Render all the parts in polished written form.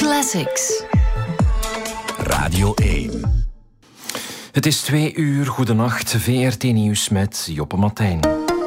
Classics. Radio 1. Het is 2 uur. Goedenacht. VRT Nieuws met Joppe Martijn.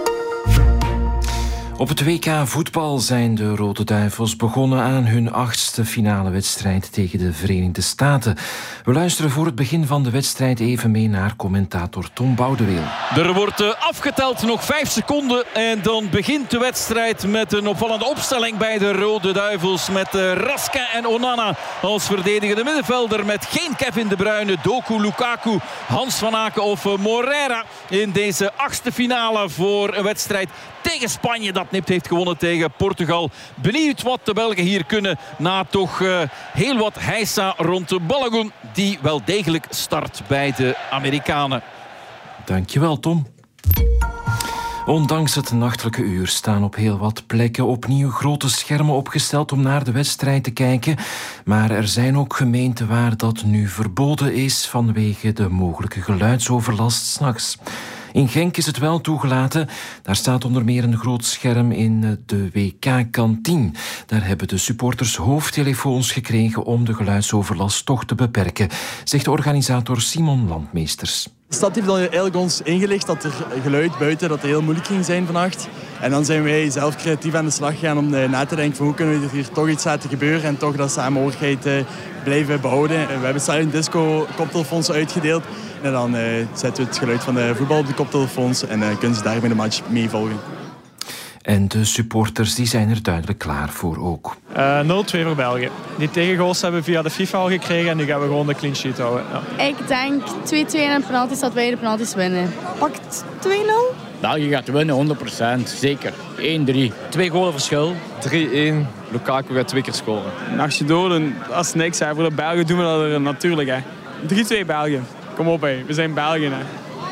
Op het WK voetbal zijn de Rode Duivels begonnen aan hun 8e finale wedstrijd tegen de Verenigde Staten. We luisteren voor het begin van de wedstrijd even mee naar commentator Tom Boudeweel. Er wordt afgeteld, nog 5 seconden en dan begint de wedstrijd met een opvallende opstelling bij de Rode Duivels. Met Raska en Onana als verdedigende middenvelder, met geen Kevin De Bruyne, Doku, Lukaku, Hans van Aken of Moreira in deze 8e finale voor een wedstrijd tegen Spanje dat nipt heeft gewonnen tegen Portugal. Benieuwd wat de Belgen hier kunnen na toch heel wat heisa rond de Balogun, die wel degelijk start bij de Amerikanen. Dankjewel, Tom. Ondanks het nachtelijke uur staan op heel wat plekken opnieuw grote schermen opgesteld om naar de wedstrijd te kijken. Maar er zijn ook gemeenten waar dat nu verboden is vanwege de mogelijke geluidsoverlast 's nachts. In Genk is het wel toegelaten. Daar staat onder meer een groot scherm in de WK-kantine. Daar hebben de supporters hoofdtelefoons gekregen om de geluidsoverlast toch te beperken, zegt de organisator Simon Landmeesters. De stad heeft eigenlijk ons ingelicht dat er geluid buiten dat heel moeilijk ging zijn vannacht. En dan zijn wij zelf creatief aan de slag gegaan om na te denken van hoe kunnen we hier toch iets laten gebeuren en toch dat samenhorigheid blijven behouden. We hebben silent disco koptelefoons uitgedeeld. En dan zetten we het geluid van de voetbal op de koptelefoons en kunnen ze daarmee de match meevolgen. En de supporters die zijn er duidelijk klaar voor ook. 0-2 voor België. Die tegengoals hebben we via de FIFA al gekregen en nu gaan we gewoon de clean sheet houden. Ja. Ik denk 2-2 en penalties dat wij de penalties winnen. Pakt 2-0? België gaat winnen, 100%. Zeker. 1-3. 2 golen verschil. 3-1. Lukaku gaat 2 keer scoren. Nachtje doden, dat is niks. Hè. Voor de Belgen doen we dat er natuurlijk. Hè. 3-2 België. Kom op, hè. We zijn België. Hè.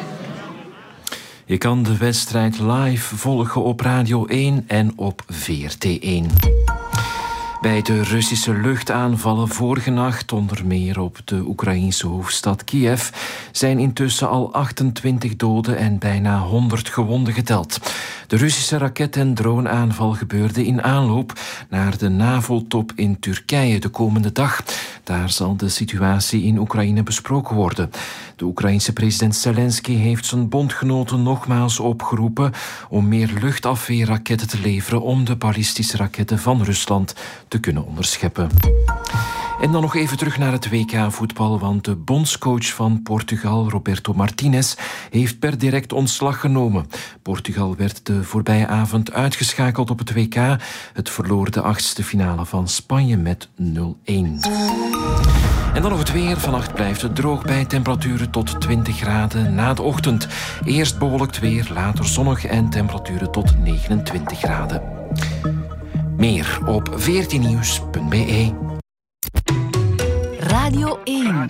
Je kan de wedstrijd live volgen op Radio 1 en op VRT1. Bij de Russische luchtaanvallen vorige nacht, onder meer op de Oekraïense hoofdstad Kiev, zijn intussen al 28 doden en bijna 100 gewonden geteld. De Russische raket- en droneaanval gebeurde in aanloop naar de NAVO-top in Turkije de komende dag. Daar zal de situatie in Oekraïne besproken worden. De Oekraïense president Zelensky heeft zijn bondgenoten nogmaals opgeroepen om meer luchtafweerraketten te leveren om de ballistische raketten van Rusland te kunnen onderscheppen. En dan nog even terug naar het WK-voetbal, want de bondscoach van Portugal, Roberto Martinez, heeft per direct ontslag genomen. Portugal werd de voorbije avond uitgeschakeld op het WK. Het verloor de 8e finale van Spanje met 0-1. En dan nog het weer. Vannacht blijft het droog bij temperaturen tot 20 graden na de ochtend. Eerst bewolkt weer, later zonnig en temperaturen tot 29 graden. Meer op 14nieuws.be. Radio 1.